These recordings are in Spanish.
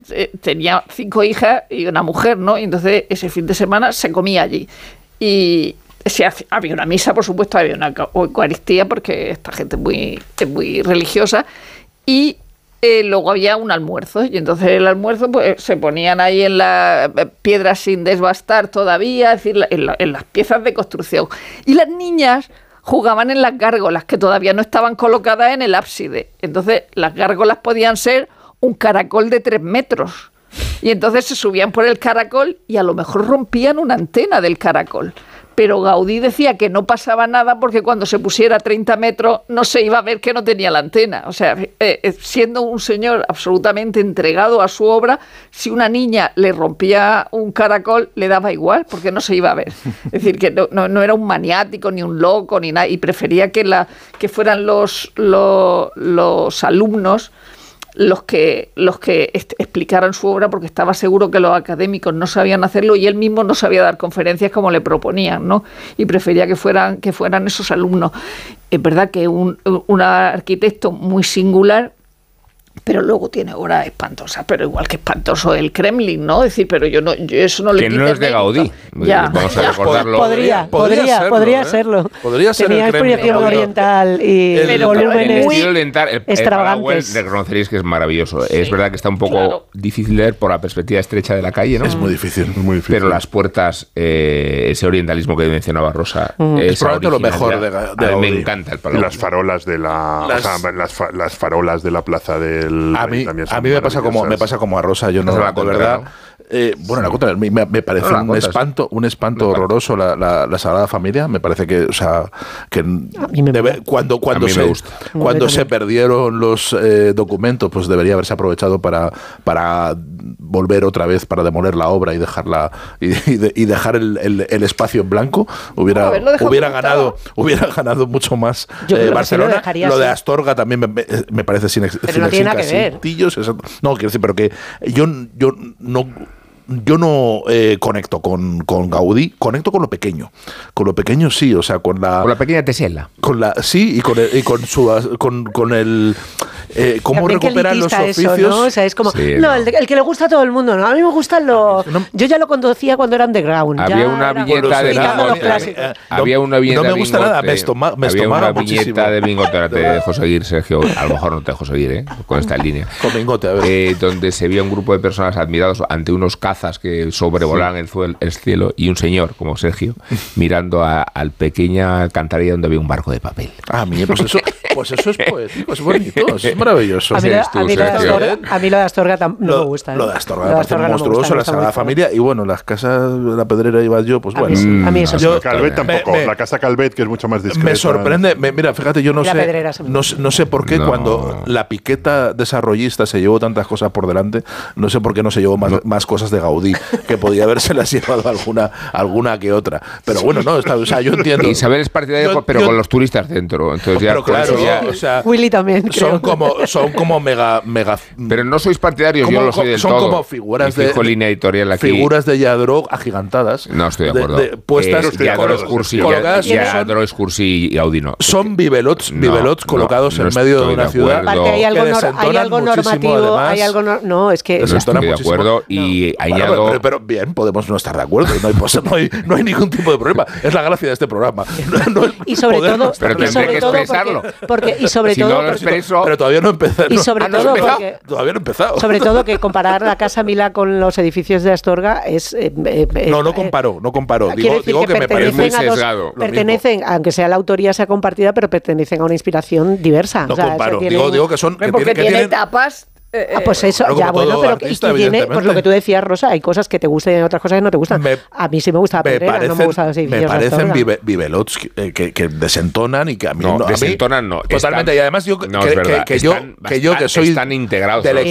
tenía 5 hijas y una mujer, ¿no? Y entonces ese fin de semana se comía allí. Y había una misa, por supuesto, había una Eucaristía, porque esta gente es muy religiosa, y luego había un almuerzo, y entonces el almuerzo pues se ponían ahí en las piedras sin desbastar todavía, es decir, en las piezas de construcción. Y las niñas jugaban en las gárgolas, que todavía no estaban colocadas en el ábside. Entonces las gárgolas podían ser un caracol de 3 metros. Y entonces se subían por el caracol y a lo mejor rompían una antena del caracol. Pero Gaudí decía que no pasaba nada porque cuando se pusiera a 30 metros no se iba a ver que no tenía la antena. O sea, siendo un señor absolutamente entregado a su obra, si una niña le rompía un caracol, le daba igual porque no se iba a ver. Es decir, que no era un maniático, ni un loco, ni nada. Y prefería que fueran los alumnos los que explicaran su obra, porque estaba seguro que los académicos no sabían hacerlo y él mismo no sabía dar conferencias como le proponían, ¿no? Y prefería que fueran esos alumnos. Es verdad que un arquitecto muy singular, pero luego tiene obras espantosas, pero igual que espantoso el Kremlin, ¿no? Es decir, pero yo eso no le quito. Que no es de Gaudí. Ya. Vamos a recordarlo. Podría serlo. Podría ser. Tenía inspiración oriental y volúmenes extravagantes. Reconoceréis que es maravilloso. Sí, es verdad que está un poco difícil de ver por la perspectiva estrecha de la calle, ¿no? Es muy difícil, muy difícil. Pero las puertas, ese orientalismo que mencionaba Rosa, es probablemente lo mejor de Gaudí. Me encanta el palo. Las farolas de las farolas de la plaza del a mí me pasa como a Rosa. Yo no, la de verdad. Bueno, la contra, me parece un espanto horroroso la Sagrada Familia. Me parece que, o sea, que cuando se perdieron los documentos, pues debería haberse aprovechado para volver otra vez, para demoler la obra y dejarla y dejar el espacio en blanco. Hubiera ganado mucho más Barcelona. Lo de Astorga también me parece sin nada que ver. No, quiero decir, pero que yo no conecto con Gaudí, conecto con lo pequeño. Con lo pequeño sí, o sea, con la pequeña tesela. Sí, con el cómo recuperan los oficios. Eso, ¿no? O sea, es como el que le gusta a todo el mundo, ¿no? A mí me gustan yo ya lo conducía cuando era underground. Había una viñeta de Bingote. Había una viñeta no me gusta nada, me estomaba muchísimo. De Bingote, te dejo seguir, Sergio. A lo mejor no te dejo seguir, con esta línea. Con Bingote, a ver. Donde se veía un grupo de personas admirados ante unos cazas que sobrevolaban el cielo y un señor como Sergio mirando al pequeña alcantarilla donde había un barco de papel. Mira, pues eso es poético, es bonito, es maravilloso. A mí lo de Astorga no me gusta. Lo de Astorga es monstruoso, la Sagrada Familia, y bueno, las casas de la Pedrera iba yo, pues bueno. A mí eso sí. Calvet tampoco, la casa Calvet, que es mucho más discreta. Me sorprende, mira, fíjate, yo no sé por qué cuando la piqueta desarrollista se llevó tantas cosas por delante, no sé por qué no se llevó más cosas de Gaudí, que podía haberse llevado alguna que otra. Pero bueno, no, o sea, yo entiendo. Isabel es partidario, pero con los turistas dentro. Entonces pero claro, o sea, Willy también. Son como mega. Pero no sois partidarios, yo lo soy del son todo. Son como figuras línea editorial aquí. Figuras de Yadro agigantadas. No estoy de acuerdo. Puestas Yadro es Cursi y Gaudí no. Son bibelots colocados en medio de una ciudad. Hay algo normativo, no, es que no estoy de acuerdo y añado. Pero bien, podemos no estar de acuerdo. No hay ningún tipo de problema. Es la gracia de este programa. Y sobre todo, pero tendré que expresarlo. Pero todavía no he empezado. Y sobre todo porque todavía no he empezado. Sobre todo que comparar la Casa Milá con los edificios de Astorga es no comparo. Digo que me parece muy sesgado. Pertenecen, aunque sea la autoría sea compartida, pero pertenecen a una inspiración diversa. No comparo. Digo que son porque tiene etapas. Pues eso, pero tiene, pues lo que tú decías, Rosa, hay cosas que te gustan y hay otras cosas que no te gustan. A mí sí me gusta la Pedrera, no me gustan los edificios. Me parecen bibelots que desentonan y que a mí no. Desentonan no. Totalmente. Y además yo que soy están integrados del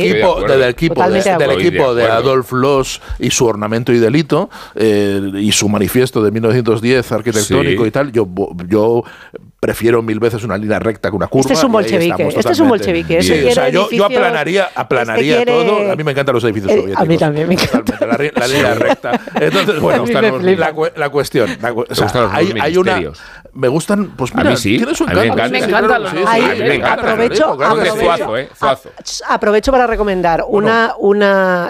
equipo de Adolf Loos y su Ornamento y Delito y su manifiesto de 1910 arquitectónico y tal, yo prefiero 1000 veces una línea recta que una curva. Este es un bolchevique. Yo aplanaría todo. A mí me encantan los edificios soviéticos. A mí también me encanta. La línea recta. Entonces, bueno, la cuestión. Hay una... Me gustan, pues mira, a mí sí. Tiene su encanto. A mí me encanta. Aprovecho para recomendar una